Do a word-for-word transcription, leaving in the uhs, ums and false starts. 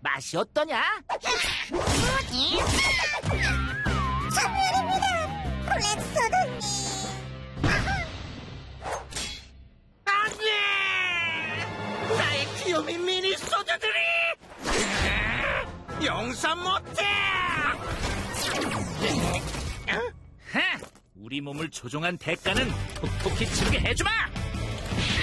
맛이 어떠냐? 천만입니다, 블랙 소다님. 안돼! 나의 귀요미 미니 소주들이 용서 못해! 하! 우리 몸을 조종한 대가는 톡톡히 치르게 해주마!